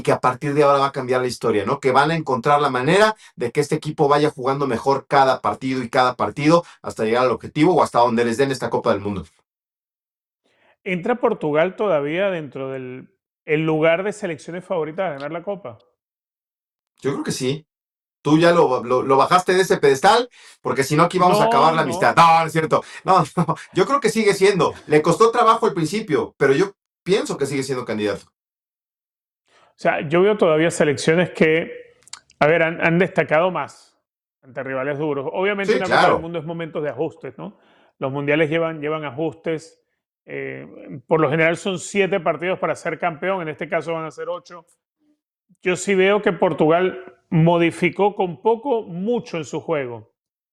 que a partir de ahora va a cambiar la historia, ¿no? Que van a encontrar la manera de que este equipo vaya jugando mejor cada partido y cada partido hasta llegar al objetivo o hasta donde les den esta Copa del Mundo. ¿Entra Portugal todavía dentro del el lugar de selecciones favoritas a ganar la Copa? Yo creo que sí. Tú ya lo bajaste de ese pedestal, porque si no aquí vamos a acabar No, la no. amistad. No, no es cierto. No, no, yo creo que sigue siendo. Le costó trabajo al principio, pero yo pienso que sigue siendo candidato. O sea, yo veo todavía selecciones que, a ver, han destacado más ante rivales duros. Obviamente Sí, una Copa del claro. Mundo es momentos de ajustes, ¿no? Los mundiales llevan ajustes. Por lo general son 7 partidos para ser campeón, en este caso van a ser 8. Yo sí veo que Portugal modificó con poco, mucho en su juego.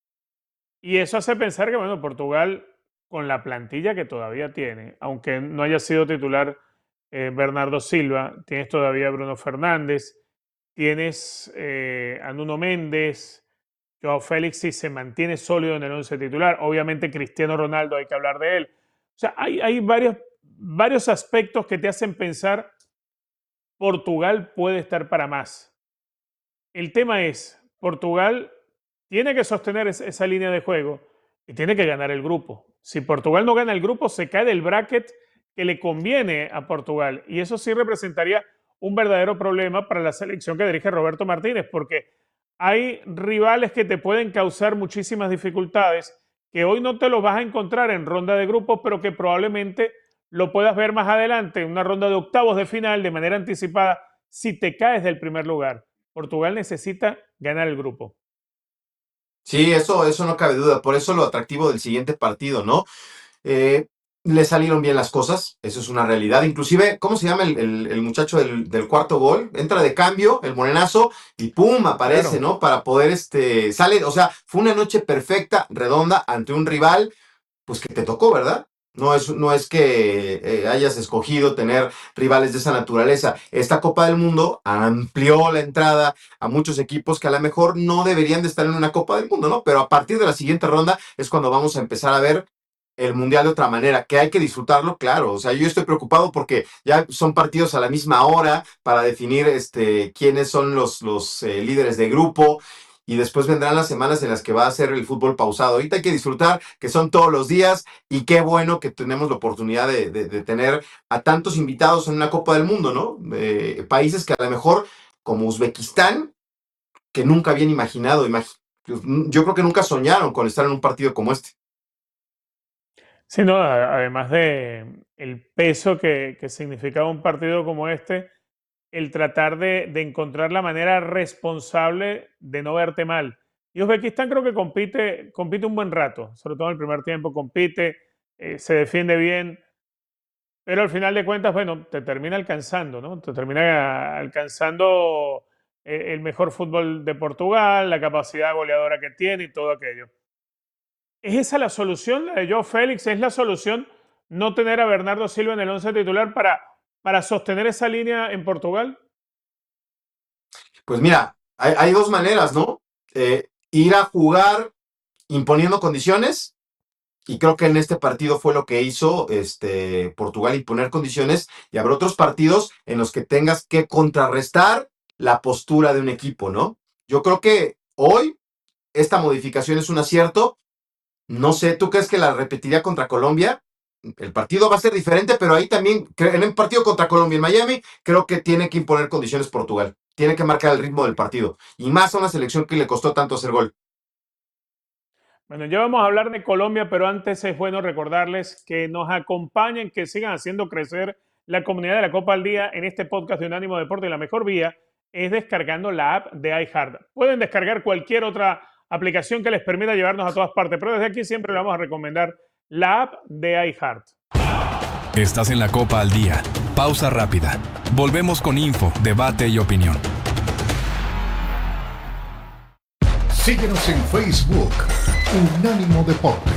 Y eso hace pensar que, bueno, Portugal, con la plantilla que todavía tiene, aunque no haya sido titular Bernardo Silva, tienes todavía a Bruno Fernández, tienes a Nuno Méndez, Joao Félix sí se mantiene sólido en el 11 titular. Obviamente Cristiano Ronaldo, hay que hablar de él. O sea, hay varios aspectos que te hacen pensar Portugal puede estar para más. El tema es, Portugal tiene que sostener esa línea de juego y tiene que ganar el grupo. Si Portugal no gana el grupo, se cae del bracket que le conviene a Portugal. Y eso sí representaría un verdadero problema para la selección que dirige Roberto Martínez, porque hay rivales que te pueden causar muchísimas dificultades, que hoy no te los vas a encontrar en ronda de grupos, pero que probablemente lo puedas ver más adelante en una ronda de octavos de final de manera anticipada si te caes del primer lugar. Portugal necesita ganar el grupo. Sí, eso no cabe duda. Por eso lo atractivo del siguiente partido, ¿no? Eh, Le salieron bien las cosas, eso es una realidad. Inclusive, ¿cómo se llama el muchacho del cuarto gol? Entra de cambio, el morenazo, y ¡pum! Aparece, Claro. ¿no? Para poder, sale, o sea, fue una noche perfecta, redonda, ante un rival, pues que te tocó, ¿verdad? No es que hayas escogido tener rivales de esa naturaleza. Esta Copa del Mundo amplió la entrada a muchos equipos que a lo mejor no deberían de estar en una Copa del Mundo, ¿no? Pero a partir de la siguiente ronda es cuando vamos a empezar a ver el mundial de otra manera, que hay que disfrutarlo, claro. O sea, yo estoy preocupado porque ya son partidos a la misma hora para definir quiénes son los líderes de grupo. Y después vendrán las semanas en las que va a ser el fútbol pausado. Ahorita hay que disfrutar, que son todos los días, y qué bueno que tenemos la oportunidad de tener a tantos invitados en una Copa del Mundo, ¿no? Países que a lo mejor, como Uzbekistán, que nunca habían imaginado, yo creo que nunca soñaron con estar en un partido como este. Sí, no, además de el peso que significaba un partido como este, el tratar de encontrar la manera responsable de no verte mal. Y Uzbekistán creo que compite un buen rato, sobre todo en el primer tiempo, compite, se defiende bien, pero al final de cuentas, bueno, te termina alcanzando, ¿no? Te termina alcanzando el mejor fútbol de Portugal, la capacidad goleadora que tiene y todo aquello. ¿Es esa la solución, la de Joe Félix? ¿Es la solución no tener a Bernardo Silva en el 11 titular para sostener esa línea en Portugal? Pues mira, hay dos maneras, ¿no? Ir a jugar imponiendo condiciones, y creo que en este partido fue lo que hizo Portugal, imponer condiciones, y habrá otros partidos en los que tengas que contrarrestar la postura de un equipo, ¿no? Yo creo que hoy esta modificación es un acierto. No sé, ¿tú crees que la repetiría contra Colombia? El partido va a ser diferente, pero ahí también, en el partido contra Colombia en Miami, creo que tiene que imponer condiciones Portugal. Tiene que marcar el ritmo del partido. Y más a una selección que le costó tanto hacer gol. Bueno, ya vamos a hablar de Colombia, pero antes es bueno recordarles que nos acompañen, que sigan haciendo crecer la comunidad de la Copa al Día en este podcast de Unánimo Deporte. Y la mejor vía es descargando la app de iHeart. Pueden descargar cualquier otra aplicación que les permita llevarnos a todas partes, pero desde aquí siempre le vamos a recomendar la app de iHeart. Estás en la Copa al Día. Pausa rápida. Volvemos con info, debate y opinión. Síguenos en Facebook, Unánimo Deportes.